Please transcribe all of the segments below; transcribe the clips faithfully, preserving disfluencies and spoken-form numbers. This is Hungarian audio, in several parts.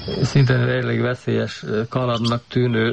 szintén elég veszélyes kalandnak tűnő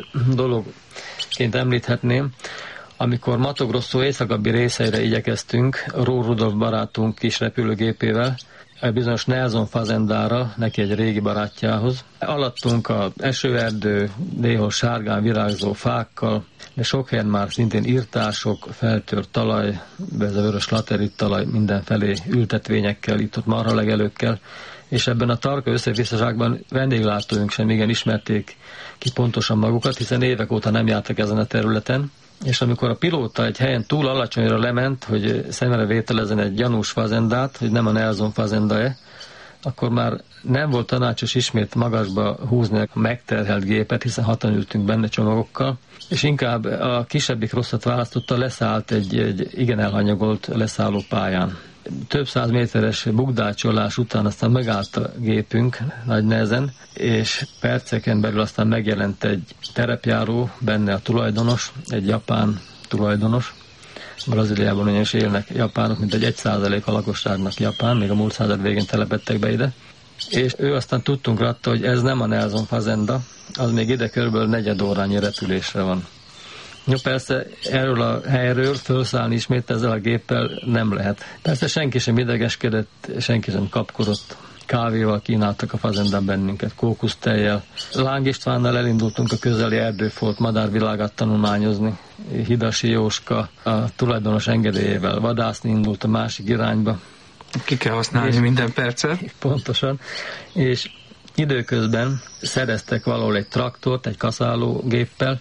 dologként említhetném, amikor Mato Grosso északabbi részeire igyekeztünk Ró Rudolf barátunk kis repülőgépével, egy bizonyos Nelson Fazendára, neki egy régi barátjához. Alattunk az esőerdő, néhol sárgán virágzó fákkal, de sok helyen már szintén írtások, feltört talaj, ez a vörös laterit talaj mindenfelé ültetvényekkel, itt-ott marhalegelőkkel, és ebben a tarka összevisszaságban vendéglátóink sem igen ismerték ki pontosan magukat, hiszen évek óta nem jártak ezen a területen, és amikor a pilóta egy helyen túl alacsonyra lement, hogy szemre vételezzen egy gyanús fazendát, hogy nem a Nelson Fazenda-e, akkor már nem volt tanácsos ismét magasba húzni a megterhelt gépet, hiszen hatan ültünk benne csomagokkal, és inkább a kisebbik rosszat választotta, leszállt egy, egy igen elhanyagolt leszálló pályán. Több száz méteres bukdácsolás után aztán megállt a gépünk nagy nehezen, és perceken belül aztán megjelent egy terepjáró, benne a tulajdonos, egy japán tulajdonos. Brazíliában olyan is élnek japánok, mint egy egy százalék a lakosságnak japán, még a múlt század végén telepedtek be ide. És ő aztán tudtunk ratta, hogy ez nem a Nelson Fazenda, az még ide körülbelül negyed órányi repülésre van. Jó, persze erről a helyről felszállni ismét ezzel a géppel nem lehet. Persze senki sem idegeskedett, senki sem kapkodott. Kávéval kínáltak a Fazendán bennünket, kókusztejjel. Láng Istvánnal elindultunk a közeli erdőfolt madárvilágát tanulmányozni. Hidasi Jóska a tulajdonos engedélyével vadászni indult a másik irányba. Ki kell használni és minden percet. Pontosan. És időközben szereztek valahol egy traktort, egy kaszálógéppel,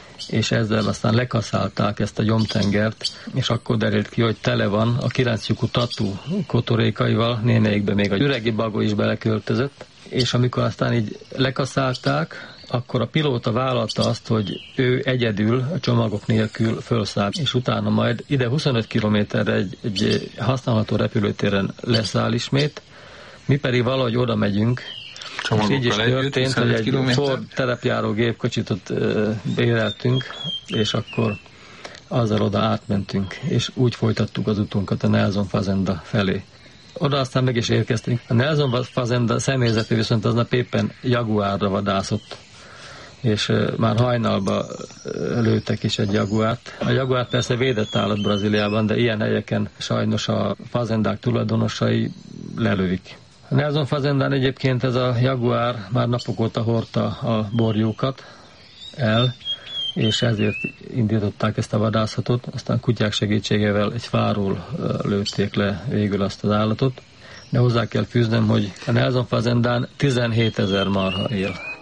és ezzel aztán lekaszálták ezt a gyomtengert, és akkor derült ki, hogy tele van a kilenc lyukú Tatu kotorékaival, némelyikben még a üregi bagó is beleköltözött, és amikor aztán így lekaszálták, akkor a pilóta vállalta azt, hogy ő egyedül a csomagok nélkül felszáll, és utána majd ide huszonöt kilométerre egy, egy használható repülőtéren leszáll ismét, mi pedig valahogy oda megyünk, és így is történt, hogy egy Ford terepjáró gépkocsit ott béreltünk, és akkor azzal oda átmentünk, és úgy folytattuk az utunkat a Nelson Fazenda felé. Oda aztán meg is érkeztünk. A Nelson Fazenda személyzete viszont aznap éppen jaguárra vadászott, és már hajnalba lőttek is egy jaguárt. A jaguár persze védett állat Brazíliában, de ilyen helyeken sajnos a fazendák tulajdonosai lelövik. A Nelson Fazendán egyébként ez a jaguár már napok óta hordta a borjókat el, és ezért indították ezt a vadászatot, aztán kutyák segítségével egy fáról lőtték le végül azt az állatot, de hozzá kell fűznem, hogy a Nelson Fazendán tizenhétezer marha él.